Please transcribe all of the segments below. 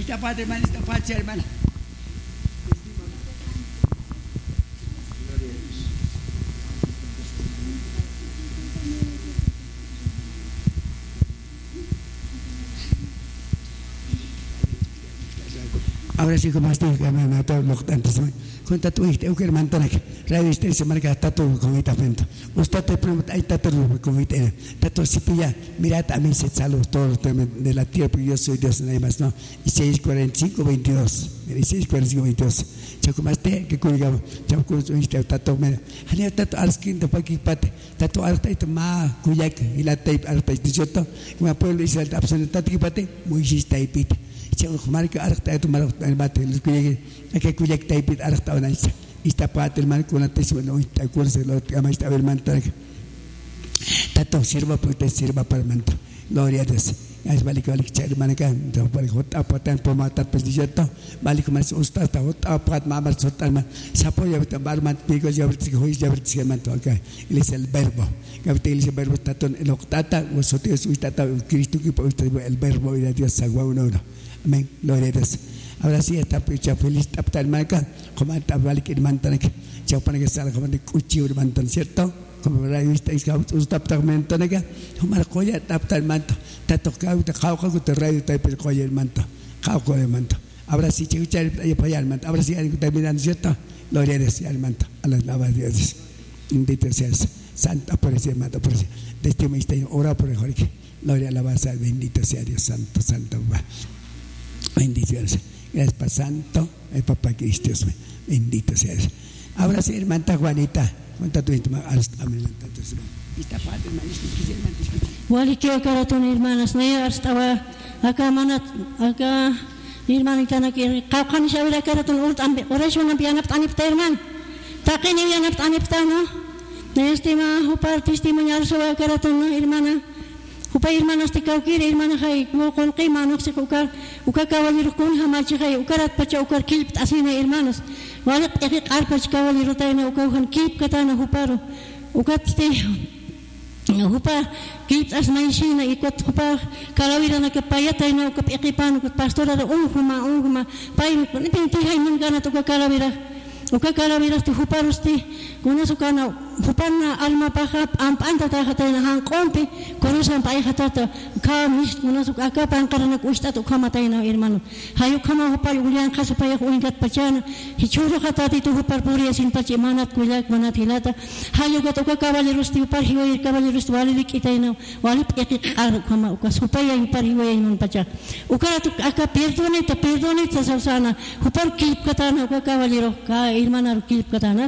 Esta parte, hermano, esta parte, hermano. Ahora sí, como estoy, hermano, todos los tantos. Cuenta tu hija, eu quiero mantener radio se marca tato con esta frente. Usted te pregunta, hay tato con esta, tato si pilla, mira también se saludos todos de la tierra, porque yo soy Dios nada más, ¿no? Y 6:45:22, mira, 6:45:22. Yo como este que cuidamos, yo con su hija tato, mira, hanya tato arskin de pagi pate, tato arta itu ma kuyak, ila tape arta itu joto, como pueblo Israel absoluta tato pate, muy chista y pite. Marca arta itu marca el mate, los que kuyak tape arta una isa. Esta parte el man con la tesoro no está curso lo que ama esta ver mantar tato sirva porque sirva para manto gloria a Dios es balik cari mana kan balik hota patan pematat pesdijato balik mas ustaz ta hota pat mamar sotan sapo ya tambar man pico ya berarti manto okay él es el verbo que él es el verbo tato lo tata vosotros sois tata Cristo que el verbo de Dios sagua uno amén gloria a Dios. Ahora sí está pecha feliz taptar marca como está balik el mantan que ya para que salga como de cuchillo el mantan cierto como la vista es que taptar mantan que como la colla taptar manto te toca te jauja que te radio te per colla el manto jauja el manto ahora sí chicha ya para el manto ahora sí hay que terminar cierto gloria a Dios el manto a la alaba de Dios bendito seas santa por ese manto por ese desde mi está ora por el Jorge gloria alabanza bendito sea Dios santo santo bendiciones. Gracias, Padre Santo, el Papá Cristo, bendito seas. Ahora sí, hermana Juanita, cuenta tu hermana, amén. Esta parte, hermana, escucha. Wali que acá tu hermanas, no estaba acá manat, acá hermanita na que kaukan siya wala acá tu orasyon na pianap tanip ta herman. Takin ni pianap tanip ta no. Nestima hupar testimonial so acá tu hermana. Hupa hermanas te kaukir hermana hay con qima no se ukar ukakawali kun hamachi hay ukarat pacha ukar kilp asina hermanos wala ek arpach kawali rutaina ukauhan kilp katana huparo ukatste hupa kilp asmaishina ikot hupa kalawira na kapayata ina ukap ekipan ukap pastora da unhuma pai nipinti hay mangana to kalawira ukakalawiras ti huparusti kuna sukana hupana alma paha ampanta ta hatena han kompi konusan pai hatata ka mis kuna sukaka pankarana kusta to kamataina hermano hayu kama hupa yulian kasu pai uingat pachana hichuru hatati tu hupar puri sin pachi manat kulak manat hilata hayu gato kakawalirusti upar hiwai kawalirusti wali kitaina wali ekikar kama ukasupaya upar hiwai nun pacha ukaratu aka perdone ta sausana hupar kip katana ukakawaliro ka hermana kilip katana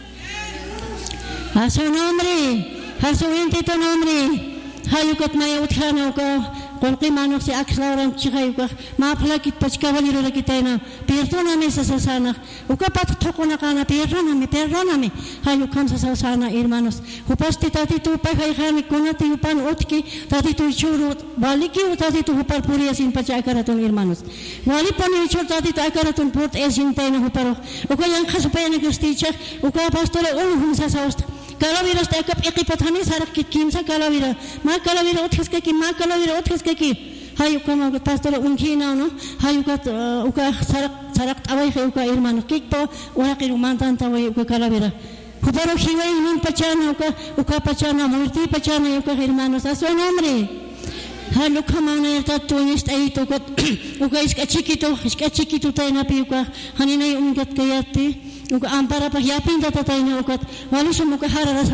a su nombre a su bendito nombre hayukat maya uthana ka kolki manok si aksaran chikayuka maplakit pachkawaliro lakitaina perdóname sasana ukapat tokona kana perdóname hayukam sasana hermanos upasti tatitu pahayhani kunati upan utki tatitu churu baliki tatitu upar puria sin pachakaratun hermanos wali pani chur tatitu akaratun put esintaina uparo ukayang khasupayana kristicha ukapastore sasaust Kalawiras te akap ekipathani sarak kimsa kalawira ma kalawira othes ke ki hayu kama pastor unkhina no hayu ka uka sarak awai uka hermano kikpo ora kiru mantan tawai uka kalawira huparo hiwai nun pachana uka pachana murti pachana uka hermanos a su nombre halu kama na tatu estai to uka iska chiquito taina pi uka hanina ungat kayati uka ampara pa yapin tataina uka wali sumuka harara